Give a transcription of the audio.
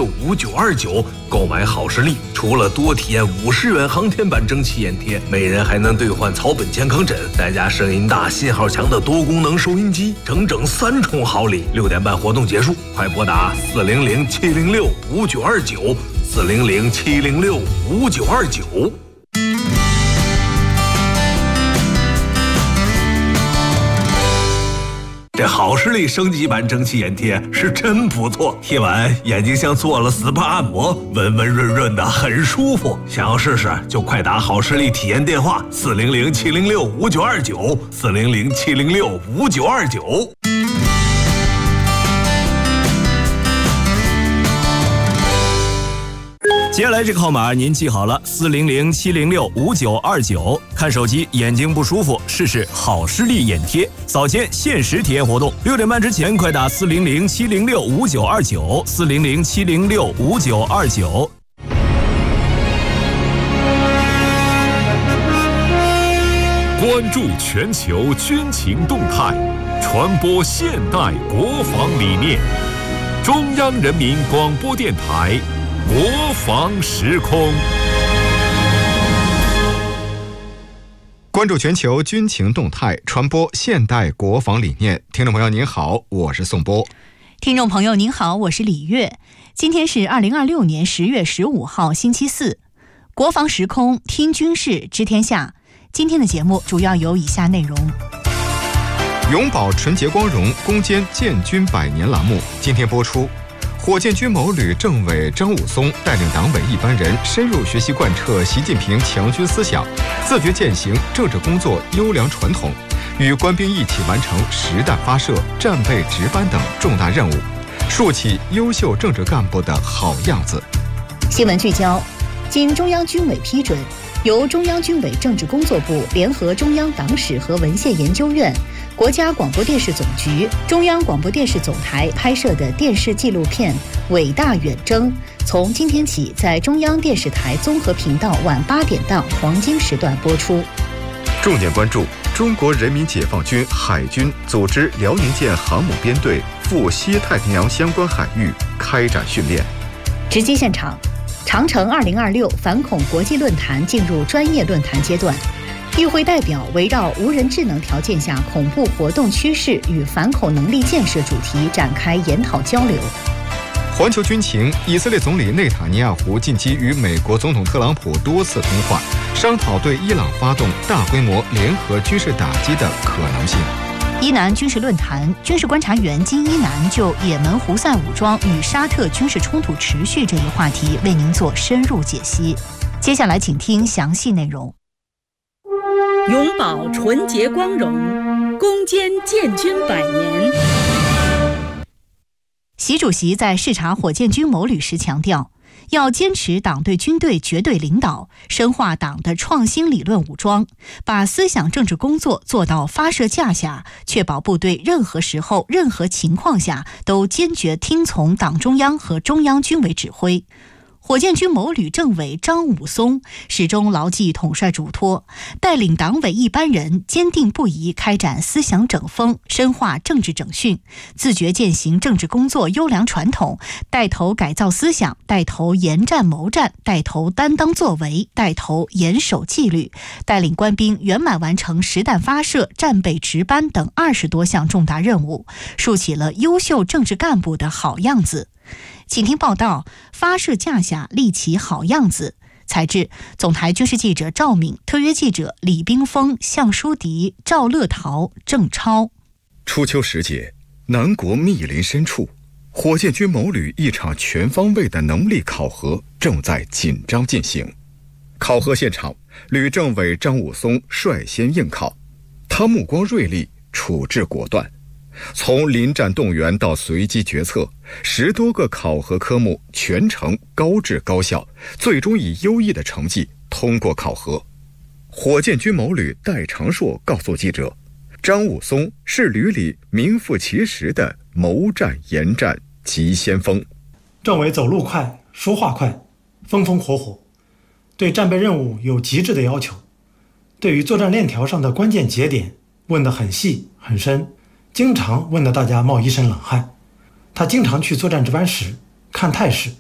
7065929购买好视力，除了多体验50元航天版蒸汽眼贴，每人还能兑换草本健康枕，再加声音大、信号强的多功能收音机，整整3重好礼。6点半活动结束，快拨打400-706-5929，400-706-5929。这好视力升级版蒸汽眼贴是真不错，贴完眼睛像做了 SPA 按摩，温温润润的，很舒服。想要试试就快打好视力体验电话400-706-5929，400-706-5929。 接下来这个号码您记好了，400-706-5929。看手机眼睛不舒服，试试好视力眼贴，早间限时体验活动，6点半之前快打400-706-5929，400-706-5929。 关注全球军情动态，传播现代国防理念。中央人民广播电台国防时空。 关注全球军情动态，传播现代国防理念。听众朋友您好，我是宋波。 听众朋友您好，我是李月。今天是2026年10月15号星期四，国防时空听军事知天下。今天的节目主要有以下内容： 永葆纯洁光荣，攻坚建军100年栏目今天播出。火箭军某旅政委张武松带领党委一般人深入学习贯彻习近平强军思想，自觉践行政治工作优良传统，与官兵一起完成实弹发射、战备值班等重大任务，树起优秀政治干部的好样子。 新闻聚焦：经中央军委批准，由中央军委政治工作部联合中央党史和文献研究院、国家广播电视总局、中央广播电视总台拍摄的电视纪录片《伟大远征》，从今天起在中央电视台综合频道晚8点档黄金时段播出。 重点关注：中国人民解放军海军组织辽宁舰航母编队赴西太平洋相关海域开展训练。 直击现场：长城2026反恐国际论坛进入专业论坛阶段。与会代表围绕无人智能条件下恐怖活动趋势与反恐能力建设主题展开研讨交流。 环球军情：以色列总理内塔尼亚胡近期与美国总统特朗普多次通话，商讨对伊朗发动大规模联合军事打击的可能性。 伊南军事论坛，军事观察员金一南就也门胡塞武装与沙特军事冲突持续这一话题为您做深入解析。接下来请听详细内容。 永葆纯洁光荣，攻坚建军100年。 习主席在视察火箭军某旅时强调，要坚持党对军队绝对领导，深化党的创新理论武装，把思想政治工作做到发射架下，确保部队任何时候、任何情况下都坚决听从党中央和中央军委指挥。火箭军某旅政委张武松始终牢记统帅嘱托，带领党委一般人坚定不移开展思想整风，深化政治整训，自觉践行政治工作优良传统，带头改造思想，带头严战谋战，带头担当作为，带头严守纪律，带领官兵圆满完成实弹发射、战备值班等20多项重大任务，树起了优秀政治干部的好样子。请听报道：发射架下立起好样子。采制：总台军事记者赵敏，特约记者李冰峰、向书迪、赵乐桃、郑超。 初秋时节，南国密林深处，火箭军某旅一场全方位的能力考核正在紧张进行。考核现场，旅政委张武松率先应考，他目光锐利，处置果断。从临战动员到随机决策，10多个考核科目全程高质高效，最终以优异的成绩通过考核。火箭军某旅戴长硕告诉记者，张武松是旅里名副其实的谋战研战急先锋。 政委走路快，说话快，风风火火，对战备任务有极致的要求，对于作战链条上的关键节点问得很细很深，经常问得大家冒一身冷汗。他经常去作战值班室看态势，